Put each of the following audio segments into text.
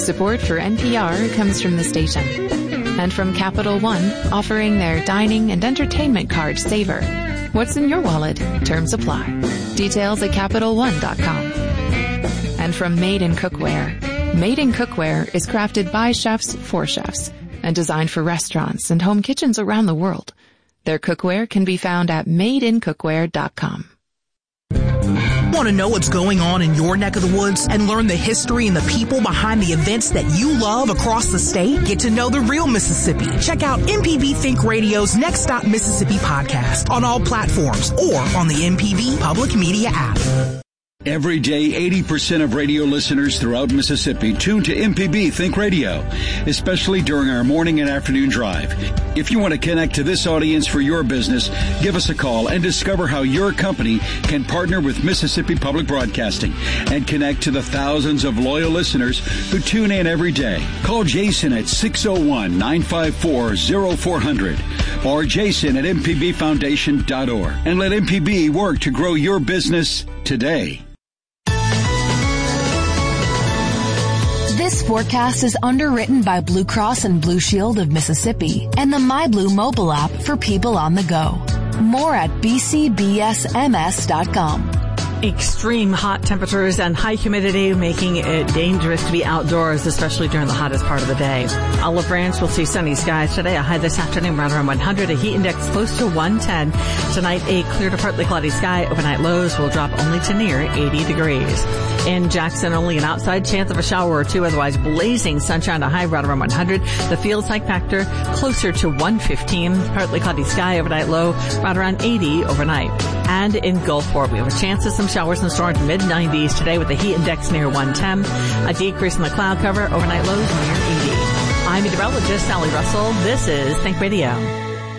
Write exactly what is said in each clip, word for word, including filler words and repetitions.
Support for N P R comes from the station. And from Capital One, offering their dining and entertainment card Saver. What's in your wallet? Terms apply. Details at Capital One dot com. And from Made in Cookware. Made in Cookware is crafted by chefs for chefs and designed for restaurants and home kitchens around the world. Their cookware can be found at made in cookware dot com. Want to know what's going on in your neck of the woods and learn the history and the people behind the events that you love across the state? Get to know the real Mississippi. Check out M P B Think Radio's Next Stop Mississippi podcast on all platforms or on the M P B Public Media app. Every day, eighty percent of radio listeners throughout Mississippi tune to M P B Think Radio, especially during our morning and afternoon drive. If you want to connect to this audience for your business, give us a call and discover how your company can partner with Mississippi Public Broadcasting and connect to the thousands of loyal listeners who tune in every day. Call Jason at six oh one, nine five four, oh four hundred or jason at m p b foundation dot org and let M P B work to grow your business today. This forecast is underwritten by Blue Cross and Blue Shield of Mississippi and the MyBlue mobile app for people on the go. More at b c b s m s dot com. Extreme hot temperatures and high humidity making it dangerous to be outdoors, especially during the hottest part of the day. Olive Branch will see sunny skies today, a high this afternoon right around one hundred, a heat index close to one ten. Tonight, a clear to partly cloudy sky. Overnight lows will drop only to near eighty degrees. In Jackson, only an outside chance of a shower or two, otherwise blazing sunshine, a high right around one hundred. The field site factor closer to one fifteen. Partly cloudy sky, overnight low right around eighty overnight. And in Gulfport, we have a chance of some showers and storms mid nineties today with the heat index near one ten. A decrease in the cloud cover, overnight lows near eighty. I'm meteorologist Sally Russell. This is Think Radio.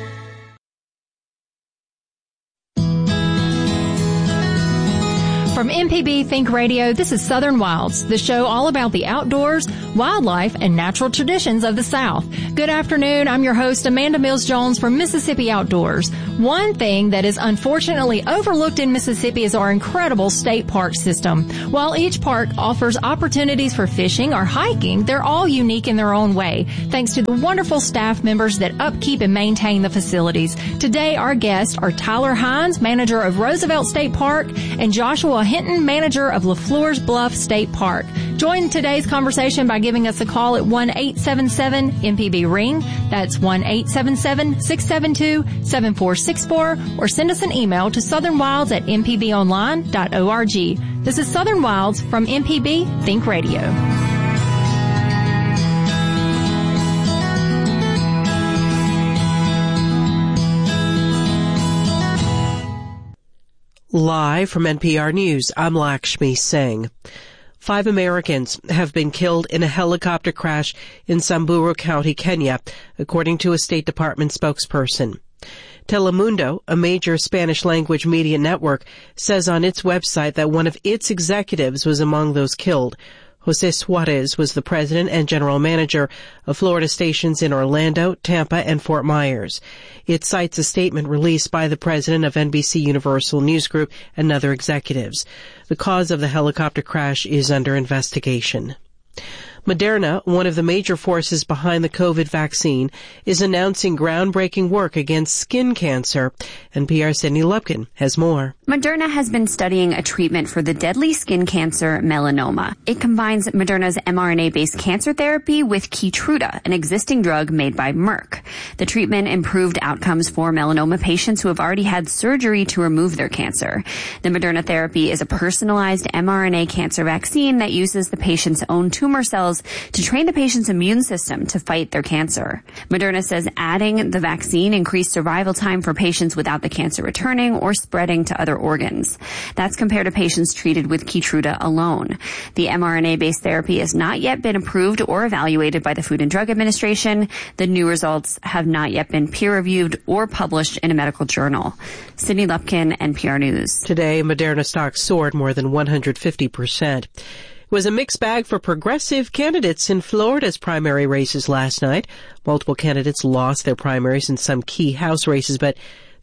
From M P B Think Radio, this is Southern Wilds, the show all about the outdoors, wildlife, and natural traditions of the South. Good afternoon. I'm your host, Amanda Mills-Jones from Mississippi Outdoors. One thing that is unfortunately overlooked in Mississippi is our incredible state park system. While each park offers opportunities for fishing or hiking, they're all unique in their own way, thanks to the wonderful staff members that upkeep and maintain the facilities. Today, our guests are Tyler Hines, manager of Roosevelt State Park, and Joshua Hinton, manager of LaFleur's Bluff State Park. Join today's conversation by giving us a call at one eight seven seven M P B ring. That's one eight seven seven, six seven two, seven four six four, or send us an email to southernwilds at m p b online dot org. This is Southern Wilds from M P B Think Radio. Live from N P R News, I'm Lakshmi Singh. Five Americans have been killed in a helicopter crash in Samburu County, Kenya, according to a State Department spokesperson. Telemundo, a major Spanish-language media network, says on its website that one of its executives was among those killed. Jose Suarez was the president and general manager of Florida stations in Orlando, Tampa, and Fort Myers. It cites a statement released by the president of N B C Universal News Group and other executives. The cause of the helicopter crash is under investigation. Moderna, one of the major forces behind the COVID vaccine, is announcing groundbreaking work against skin cancer. N P R's Sydney Lupkin has more. Moderna has been studying a treatment for the deadly skin cancer melanoma. It combines Moderna's mRNA-based cancer therapy with Keytruda, an existing drug made by Merck. The treatment improved outcomes for melanoma patients who have already had surgery to remove their cancer. The Moderna therapy is a personalized mRNA cancer vaccine that uses the patient's own tumor cells to train the patient's immune system to fight their cancer. Moderna says adding the vaccine increased survival time for patients without the cancer returning or spreading to other organs. That's compared to patients treated with Keytruda alone. The mRNA-based therapy has not yet been approved or evaluated by the Food and Drug Administration. The new results have not yet been peer-reviewed or published in a medical journal. Sydney Lupkin, N P R News. Today, Moderna stocks soared more than one hundred fifty percent. It was a mixed bag for progressive candidates in Florida's primary races last night. Multiple candidates lost their primaries in some key House races, but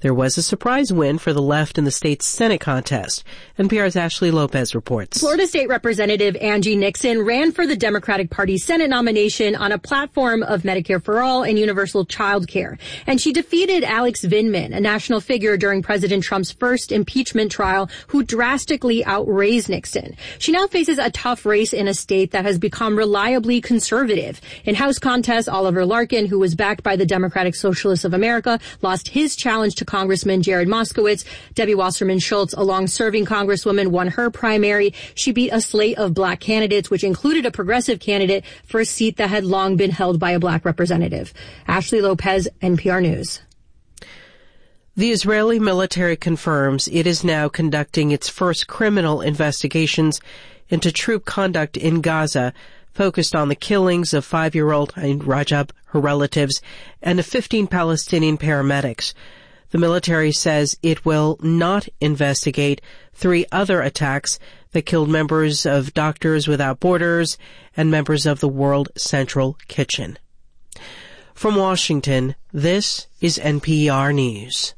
There was a surprise win for the left in the state's Senate contest. N P R's Ashley Lopez reports. Florida State Representative Angie Nixon ran for the Democratic Party's Senate nomination on a platform of Medicare for All and universal child care. And she defeated Alex Vindman, a national figure during President Trump's first impeachment trial, who drastically outraised Nixon. She now faces a tough race in a state that has become reliably conservative. In House contests, Oliver Larkin, who was backed by the Democratic Socialists of America, lost his challenge to Congressman Jared Moskowitz. Debbie Wasserman Schultz, a long-serving congresswoman, won her primary. She beat a slate of black candidates, which included a progressive candidate for a seat that had long been held by a black representative. Ashley Lopez, N P R News. The Israeli military confirms it is now conducting its first criminal investigations into troop conduct in Gaza, focused on the killings of five-year-old Rajab, her relatives, and of fifteen Palestinian paramedics. The military says it will not investigate three other attacks that killed members of Doctors Without Borders and members of the World Central Kitchen. From Washington, this is N P R News.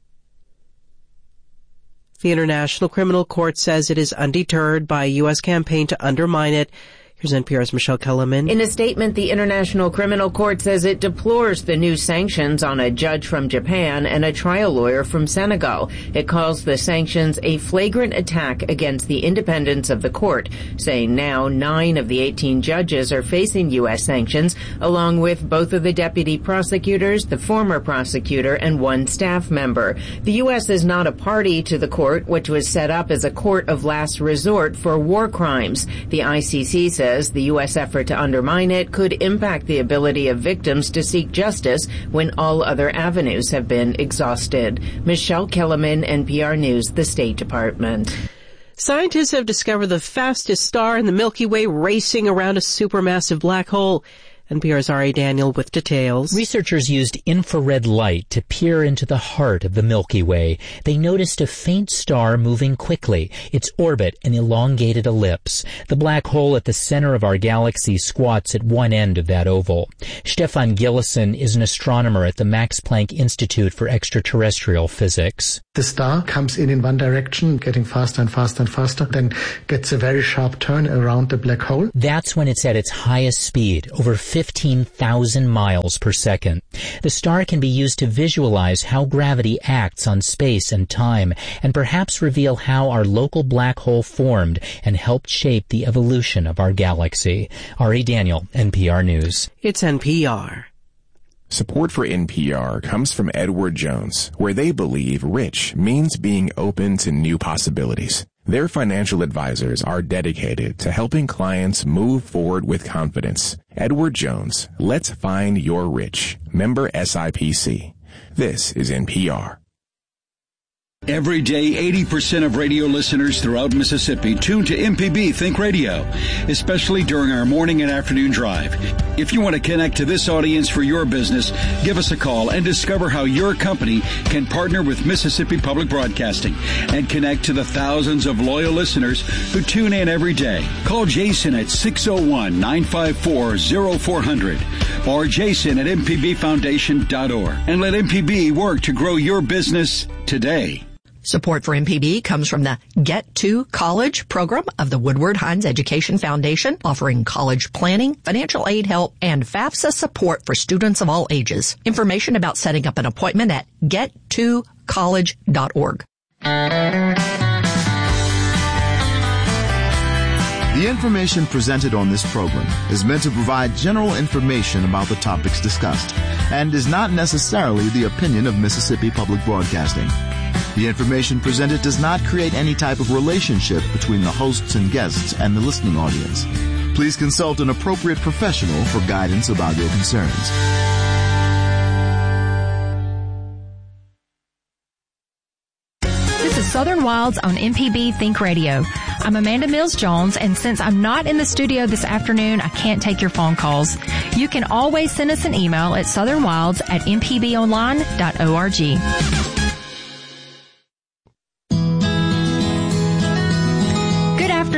The International Criminal Court says it is undeterred by a U S campaign to undermine it. Here's N P R's Michelle Kellerman. In a statement, the International Criminal Court says it deplores the new sanctions on a judge from Japan and a trial lawyer from Senegal. It calls the sanctions a flagrant attack against the independence of the court, saying now nine of the eighteen judges are facing U S sanctions, along with both of the deputy prosecutors, the former prosecutor, and one staff member. The U S is not a party to the court, which was set up as a court of last resort for war crimes. The I C C says the U S effort to undermine it could impact the ability of victims to seek justice when all other avenues have been exhausted. Michelle Kellerman, N P R News, the State Department. Scientists have discovered the fastest star in the Milky Way racing around a supermassive black hole. N P R's Ari Daniel with details. Researchers used infrared light to peer into the heart of the Milky Way. They noticed a faint star moving quickly, its orbit an elongated ellipse. The black hole at the center of our galaxy squats at one end of that oval. Stefan Gillison is an astronomer at the Max Planck Institute for Extraterrestrial Physics. The star comes in in one direction, getting faster and faster and faster, then gets a very sharp turn around the black hole. That's when it's at its highest speed, over fifteen thousand miles per second. The star can be used to visualize how gravity acts on space and time, and perhaps reveal how our local black hole formed and helped shape the evolution of our galaxy. Ari Daniel, N P R News. It's N P R. Support for N P R comes from Edward Jones, where they believe rich means being open to new possibilities. Their financial advisors are dedicated to helping clients move forward with confidence. Edward Jones, let's find your rich. Member S I P C. This is N P R. Every day, eighty percent of radio listeners throughout Mississippi tune to M P B Think Radio, especially during our morning and afternoon drive. If you want to connect to this audience for your business, give us a call and discover how your company can partner with Mississippi Public Broadcasting and connect to the thousands of loyal listeners who tune in every day. Call Jason at six oh one, nine five four, oh four hundred or jason at m p b foundation dot org and let M P B work to grow your business today. Support for M P B comes from the Get to College program of the Woodward Hines Education Foundation, offering college planning, financial aid help, and FAFSA support for students of all ages. Information about setting up an appointment at get to college dot org. The information presented on this program is meant to provide general information about the topics discussed and is not necessarily the opinion of Mississippi Public Broadcasting. The information presented does not create any type of relationship between the hosts and guests and the listening audience. Please consult an appropriate professional for guidance about your concerns. This is Southern Wilds on M P B Think Radio. I'm Amanda Mills-Jones, and since I'm not in the studio this afternoon, I can't take your phone calls. You can always send us an email at southernwilds at m p b online dot org.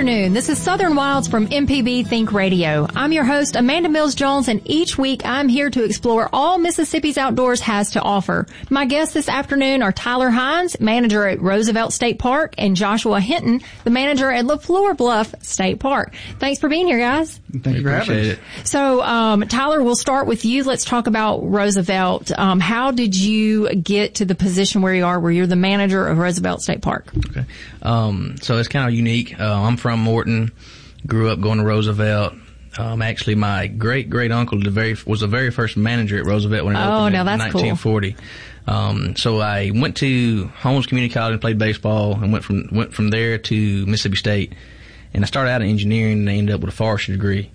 afternoon. This is Southern Wilds from M P B Think Radio. I'm your host, Amanda Mills Jones, and each week I'm here to explore all Mississippi's outdoors has to offer. My guests this afternoon are Tyler Hines, manager at Roosevelt State Park, and Joshua Hinton, the manager at LaFleur Bluff State Park. Thanks for being here, guys. Thank you for having us. So, um, Tyler, we'll start with you. Let's talk about Roosevelt. Um, how did you get to the position where you are, where you're the manager of Roosevelt State Park? Okay. Um, so it's kind of unique. Uh, I'm from Morton, grew up going to Roosevelt. Um, actually, my great great uncle the very was the very first manager at Roosevelt when it oh, opened now in that's nineteen forty. Cool. Um, so I went to Holmes Community College and played baseball, and went from went from there to Mississippi State. And I started out in engineering, and I ended up with a forestry degree.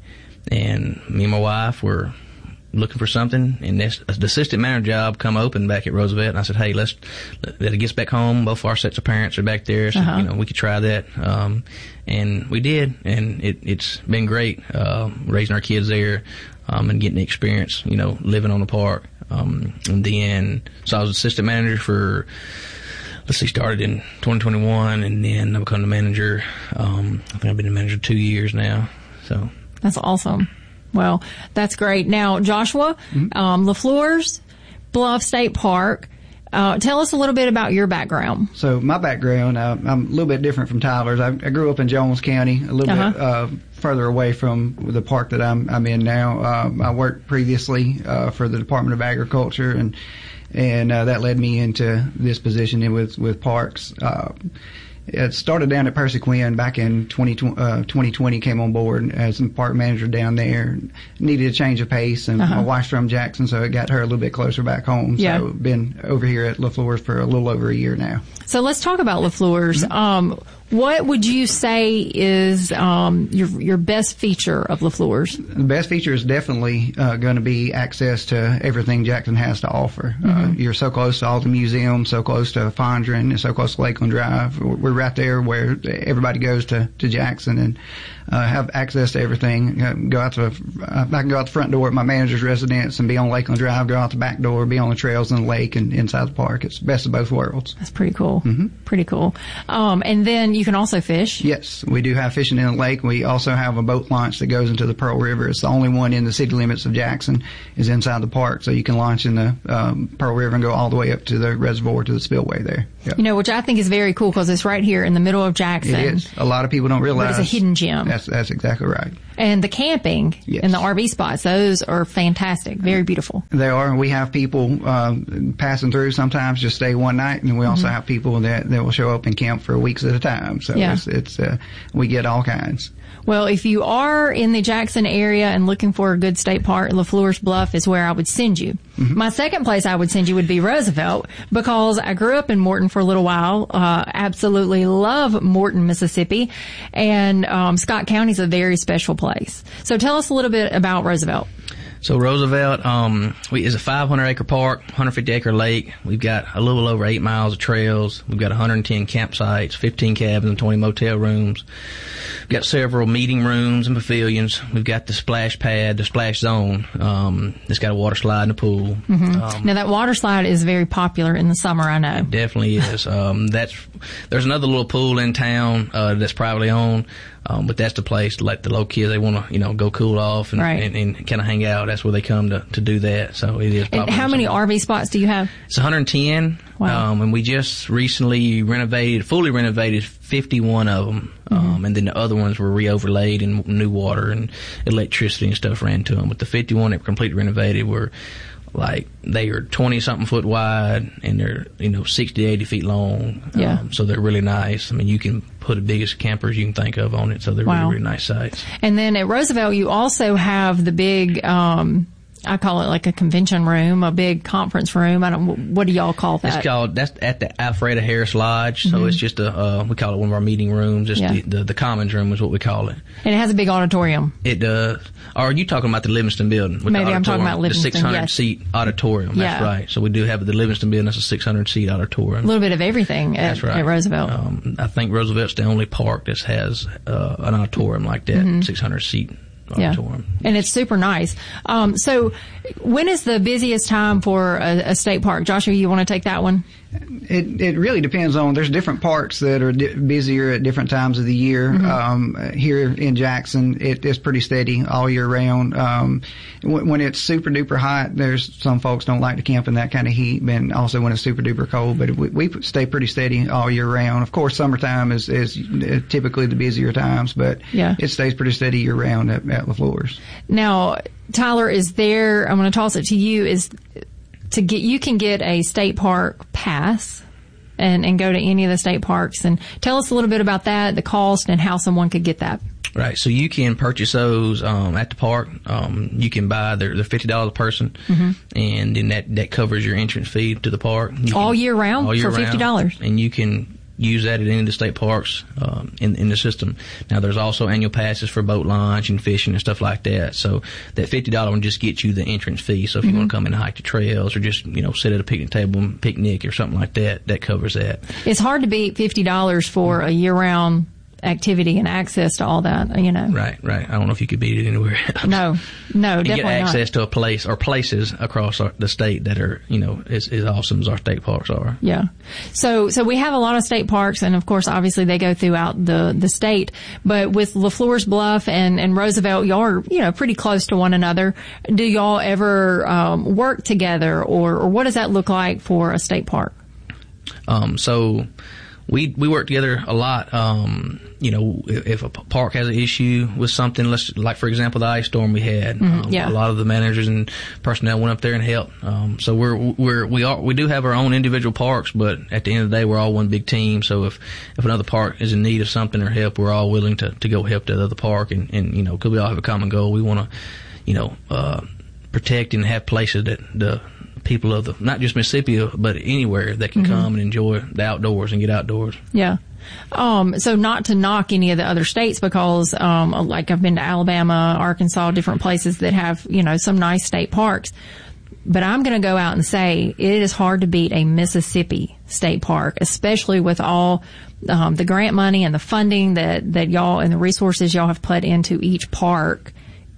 And me and my wife were looking for something, and this the assistant manager job come open back at Roosevelt. And I said, "Hey, let's let it gets back home. Both our sets of parents are back there, so uh-huh. you know we could try that." Um, and we did, and it, it's been great uh, raising our kids there um, and getting the experience, you know, living on the park. Um, and then, so I was assistant manager for. Let's see, started in twenty twenty-one, and then I become the manager. Um, I think I've been the manager two years now. So that's awesome. Well, that's great. Now, Joshua, mm-hmm. um, LaFleur's Bluff State Park. Uh, tell us a little bit about your background. So my background, uh, I'm a little bit different from Tyler's. I, I grew up in Jones County, a little uh-huh. bit uh, further away from the park that I'm, I'm in now. Um, I worked previously uh, for the Department of Agriculture, and and uh, that led me into this position with with parks. Uh, It started down at Percy Quinn back in twenty twenty, came on board as a park manager down there. Needed a change of pace, and uh-huh. my wife's from Jackson, so it got her a little bit closer back home. Yeah. So been over here at LaFleur's for a little over a year now. So let's talk about LaFleur's. Mm-hmm. Um, what would you say is um, your your best feature of LaFleur's? The best feature is definitely uh, going to be access to everything Jackson has to offer. Mm-hmm. Uh, you're so close to all the museums, so close to Fondren, and so close to Lakeland Drive. We're right there where everybody goes to, to Jackson, and uh, have access to everything. Uh, go out to, uh, I can go out the front door at my manager's residence and be on Lakeland Drive, go out the back door, be on the trails in the lake and inside the park. It's the best of both worlds. That's pretty cool. Mm-hmm. Pretty cool. Um, and then you can also fish. Yes, we do have fishing in the lake. We also have a boat launch that goes into the Pearl River. It's the only one in the city limits of Jackson is inside the park, so you can launch in the um, Pearl River and go all the way up to the reservoir, to the spillway there. Yep. You know, which I think is very cool because it's right here in the middle of Jackson. It is. A lot of people don't realize. But it's a hidden gem. That's, that's exactly right. And the camping yes. and the R V spots, those are fantastic. Very beautiful. They are. We have people uh, passing through sometimes just stay one night, and we also mm-hmm. have people that, that will show up and camp for weeks at a time. So yeah. it's, it's uh, we get all kinds. Well, if you are in the Jackson area and looking for a good state park, LaFleur's Bluff is where I would send you. Mm-hmm. My second place I would send you would be Roosevelt, because I grew up in Morton for a little while. Uh, absolutely love Morton, Mississippi, and um, Scott County is a very special place. So tell us a little bit about Roosevelt. So Roosevelt um, we, is a five hundred acre park, one hundred fifty acre lake. We've got a little over eight miles of trails. We've got one hundred ten campsites, fifteen cabins, and twenty motel rooms. We've got several meeting rooms and pavilions. We've got the splash pad, the splash zone. Um, it's got a water slide and a pool. Mm-hmm. Um, now that water slide is very popular in the summer, I know. It definitely is. um, that's there's another little pool in town uh, that's privately owned. Um, but that's the place to let the local kids, they want to, you know, go cool off and, right. and, and kind of hang out. That's where they come to, to do that. So it is. And how many R V spots do you have? It's one hundred ten. Wow. Um, and we just recently renovated, fully renovated fifty-one of them. Mm-hmm. Um, and then the other ones were re-overlaid and new water and electricity and stuff ran to them. But the fifty-one that were completely renovated were like, they are twenty something foot wide and they're, you know, sixty to eighty feet long. Yeah. Um, so they're really nice. I mean, you can put the biggest campers you can think of on it. So they're wow. really, really nice sites. And then at Roosevelt, you also have the big, um, I call it like a convention room, a big conference room. I don't, what do y'all call that? It's called, that's at the Alfreda Harris Lodge. So mm-hmm. it's just a, uh, we call it one of our meeting rooms. Just yeah. the, the, the commons room is what we call it. And it has a big auditorium. It does. Or are you talking about the Livingston building? With Maybe the I'm talking about Livingston, the six hundred yes. seat auditorium. That's yeah. right. So we do have the Livingston building. That's a six hundred seat auditorium. A little bit of everything at, that's right. at Roosevelt. Um, I think Roosevelt's the only park that has uh, an auditorium like that, mm-hmm. six hundred seat. Yeah. And it's super nice. Um, so when is the busiest time for a, a state park? Joshua, you want to take that one? It it really depends on. There's different parks that are di- busier at different times of the year. Mm-hmm. Um, here in Jackson, it is pretty steady all year round. Um, w- when it's super duper hot, there's some folks don't like to camp in that kind of heat, and also when it's super duper cold. But we, we stay pretty steady all year round. Of course, summertime is is typically the busier times, but yeah. it stays pretty steady year round at, at LaFleur's. Now, Tyler, is there? I'm going to toss it to you. Is To get, you can get a state park pass and, and go to any of the state parks, and tell us a little bit about that, the cost, and how someone could get that. Right. So you can purchase those, um, at the park. Um, you can buy, they're, they're fifty dollars a person. Mm-hmm. And then that, that covers your entrance fee to the park. You all can, year round all year for fifty dollars. Round, and you can use that at any of the state parks um, in in the system. Now, there's also annual passes for boat launch and fishing and stuff like that. So that fifty dollars one just gets you the entrance fee. So if you mm-hmm. want to come in and hike the trails or just, you know, sit at a picnic table and picnic or something like that, that covers that. It's hard to beat fifty dollars for mm-hmm. a year-round activity and access to all that, you know. Right, right. I don't know if you could beat it anywhere else. No, no, and definitely get access not. to a place or places across our, the state that are, you know, as, as awesome as our state parks are. Yeah. So, so we have a lot of state parks, and of course, obviously they go throughout the, the state, but with LaFleur's Bluff and, and Roosevelt, y'all are, you know, pretty close to one another. Do y'all ever, um, work together, or, or what does that look like for a state park? Um, so, We we work together a lot. Um, you know, if, if a park has an issue with something, let's like for example the ice storm we had. Mm-hmm, um, yeah. A lot of the managers and personnel went up there and helped. Um, so we're we're we are we do have our own individual parks, but at the end of the day, we're all one big team. So if if another park is in need of something or help, we're all willing to to go help the other park. And and you know, because we all have a common goal, we want to, you know, uh, protect and have places that the people of the, not just Mississippi, but anywhere that can mm-hmm. come and enjoy the outdoors and get outdoors. Yeah. Um, so not to knock any of the other states, because, um, like I've been to Alabama, Arkansas, different places that have, you know, some nice state parks. But I'm going to go out and say it is hard to beat a Mississippi state park, especially with all, um, the grant money and the funding that, that y'all and the resources y'all have put into each park.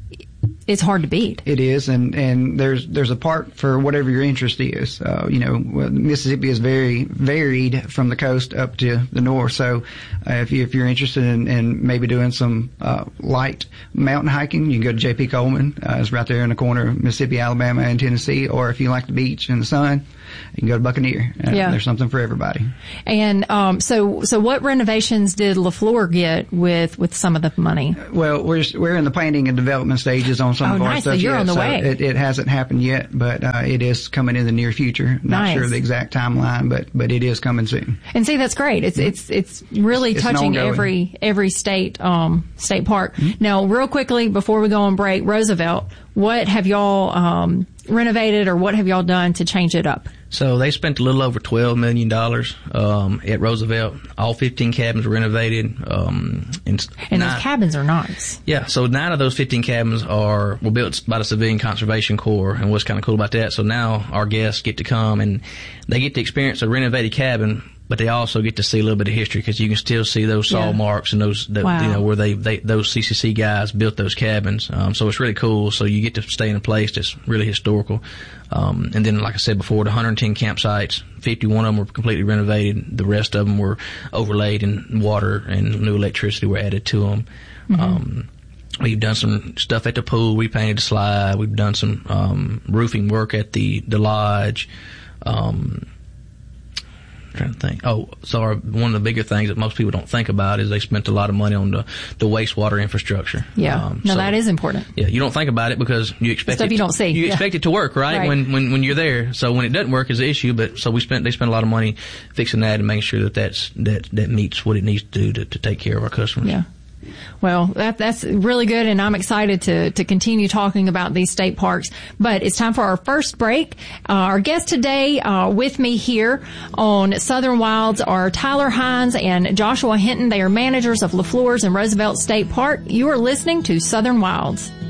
It's hard to beat. It is, and, and there's there's a park for whatever your interest is. Uh, you know, Mississippi is very varied from the coast up to the north. So, uh, if you if you're interested in, in maybe doing some uh, light mountain hiking, you can go to J P Coleman. Uh, it's right there in the corner of Mississippi, Alabama, and Tennessee. Or if you like the beach and the sun, you can go to Buccaneer. Uh, yeah. There's something for everybody. And um, so so what renovations did LaFleur get with with some of the money? Well, we're we're in the planning and development stages on some oh, of our nice. stuff. So you're yet, on the so way. It, it hasn't happened yet, but uh, it is coming in the near future. Not nice. sure of the exact timeline, but but it is coming soon. And see, that's great. It's it's it's really it's touching every every state um state park. Mm-hmm. Now, real quickly before we go on break, Roosevelt, what have y'all um renovated, or what have y'all done to change it up? So they spent a little over twelve million dollars um, at Roosevelt. All fifteen cabins were renovated. Um, and and nine, those cabins are nice. Yeah, so nine of those fifteen cabins are were built by the Civilian Conservation Corps. And what's kind of cool about that, so now our guests get to come and they get to experience a renovated cabin, but they also get to see a little bit of history, because you can still see those saw yeah. marks and those, the, wow. you know, where they, they, those C C C guys built those cabins. Um, so it's really cool. So you get to stay in a place that's really historical. Um, and then, like I said before, the one hundred ten campsites, fifty-one of them were completely renovated. The rest of them were overlaid, and water and new electricity were added to them. Mm-hmm. Um, we've done some stuff at the pool. We painted the slide. We've done some, um, roofing work at the, the lodge. Um, trying to think. Oh, so our, one of the bigger things that most people don't think about is they spent a lot of money on the, the wastewater infrastructure. Yeah. Um, no, so, that is important. Yeah, you don't think about it because you expect stuff it you don't see. You yeah. expect it to work, right? right? When when when you're there. So when it doesn't work is the issue. But so we spent they spent a lot of money fixing that and making sure that that's that that meets what it needs to do to, to take care of our customers. Yeah. Well, that, that's really good, and I'm excited to, to continue talking about these state parks. But it's time for our first break. Uh, our guests today uh, with me here on Southern Wilds are Tyler Hines and Joshua Hinton. They are managers of LaFleur's and Roosevelt State Park. You are listening to Southern Wilds.